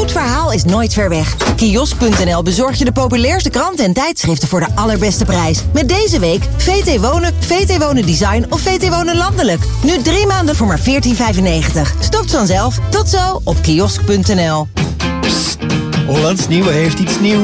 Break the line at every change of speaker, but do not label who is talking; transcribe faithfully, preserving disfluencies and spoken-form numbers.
goed verhaal is nooit ver weg. Kiosk punt n l bezorgt je de populairste kranten en tijdschriften voor de allerbeste prijs. Met deze week V T Wonen, V T Wonen Design of V T Wonen Landelijk. Nu drie maanden voor maar veertien vijfennegentig. Stopt vanzelf. Tot zo op kiosk punt n l.
Hollands Nieuwe heeft iets nieuws.